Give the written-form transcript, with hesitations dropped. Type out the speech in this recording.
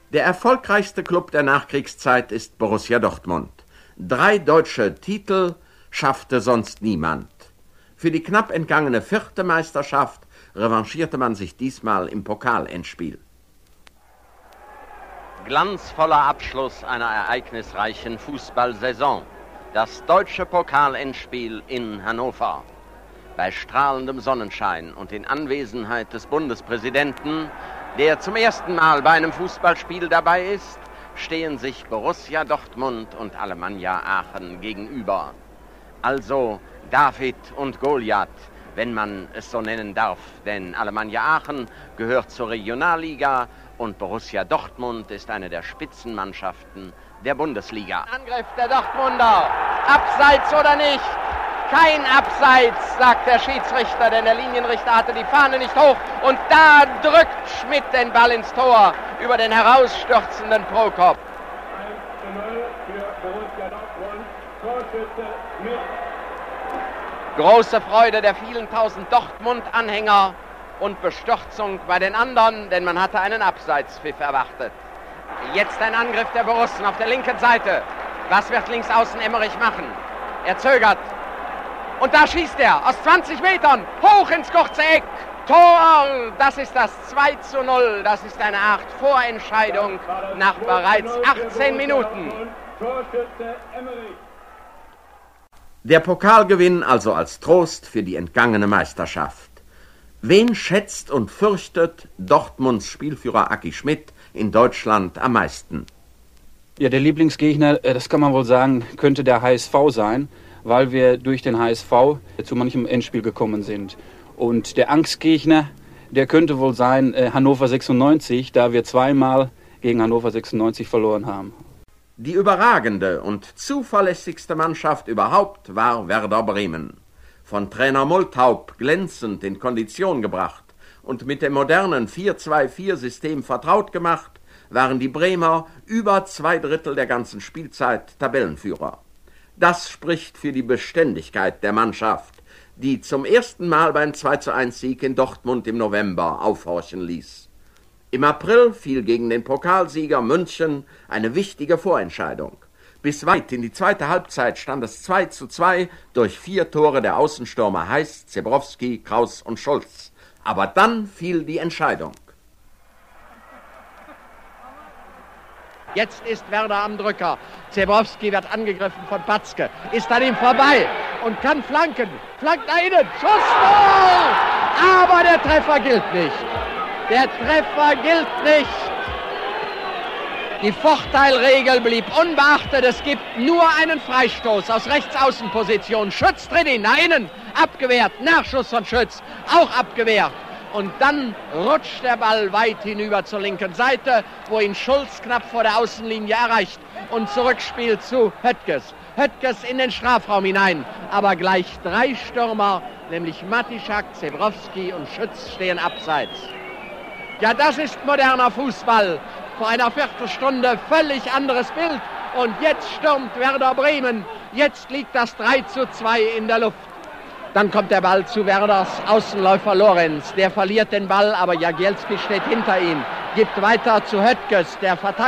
Der erfolgreichste Klub der Nachkriegszeit ist Borussia Dortmund. 3 deutsche Titel schaffte sonst niemand. Für die knapp entgangene 4. Meisterschaft revanchierte man sich diesmal im Pokalendspiel. Glanzvoller Abschluss einer ereignisreichen Fußballsaison. Das deutsche Pokalendspiel in Hannover. Bei strahlendem Sonnenschein und in Anwesenheit des Bundespräsidenten, der zum ersten Mal bei einem Fußballspiel dabei ist, stehen sich Borussia Dortmund und Alemannia Aachen gegenüber. Also David und Goliath, wenn man es so nennen darf, denn Alemannia Aachen gehört zur Regionalliga und Borussia Dortmund ist eine der Spitzenmannschaften der Bundesliga. Angriff der Dortmunder, abseits oder nicht? Kein Abseits, sagt der Schiedsrichter, denn der Linienrichter hatte die Fahne nicht hoch. Und da drückt Schmidt den Ball ins Tor über den herausstürzenden Prokop. 1:0 für Borussia Dortmund. Torschütze Schmidt. Große Freude der vielen tausend Dortmund-Anhänger und Bestürzung bei den anderen, denn man hatte einen Abseitspfiff erwartet. Jetzt ein Angriff der Borussen auf der linken Seite. Was wird links außen Emmerich machen? Er zögert. Und da schießt er aus 20 Metern hoch ins kurze Eck. Tor! Das ist das 2:0. Das ist eine Art Vorentscheidung nach bereits 18 Minuten. Torschütze Emmerich. Der Pokalgewinn also als Trost für die entgangene Meisterschaft. Wen schätzt und fürchtet Dortmunds Spielführer Aki Schmidt in Deutschland am meisten? Ja, der Lieblingsgegner, das kann man wohl sagen, könnte der HSV sein, weil wir durch den HSV zu manchem Endspiel gekommen sind. Und der Angstgegner, der könnte wohl sein Hannover 96, da wir zweimal gegen Hannover 96 verloren haben. Die überragende und zuverlässigste Mannschaft überhaupt war Werder Bremen. Von Trainer Multhaup glänzend in Kondition gebracht und mit dem modernen 4-2-4-System vertraut gemacht, waren die Bremer über 2/3 der ganzen Spielzeit Tabellenführer. Das spricht für die Beständigkeit der Mannschaft, die zum ersten Mal beim 2:1-Sieg in Dortmund im November aufhorchen ließ. Im April fiel gegen den Pokalsieger München eine wichtige Vorentscheidung. Bis weit in die zweite Halbzeit stand es 2:2 durch 4 Tore der Außenstürmer Heiß, Zebrowski, Kraus und Schulz. Aber dann fiel die Entscheidung. Jetzt ist Werder am Drücker. Zebrowski wird angegriffen von Patzke. Ist an ihm vorbei und kann flanken. Flankt nach innen. Schuss! Tor! Aber der Treffer gilt nicht. Der Treffer gilt nicht. Die Vorteilregel blieb unbeachtet. Es gibt nur einen Freistoß aus Rechtsaußenposition. Schütz tritt ihn nach innen. Abgewehrt. Nachschuss von Schütz. Auch abgewehrt. Und dann rutscht der Ball weit hinüber zur linken Seite, wo ihn Schulz knapp vor der Außenlinie erreicht und zurückspielt zu Höttges. Höttges in den Strafraum hinein, aber gleich 3 Stürmer, nämlich Matischak, Zebrowski und Schütz stehen abseits. Ja, das ist moderner Fußball. Vor einer Viertelstunde völlig anderes Bild und jetzt stürmt Werder Bremen. Jetzt liegt das 3:2 in der Luft. Dann kommt der Ball zu Werders Außenläufer Lorenz. Der verliert den Ball, aber Jagielski steht hinter ihm. Gibt weiter zu Höttges, der verteidigt.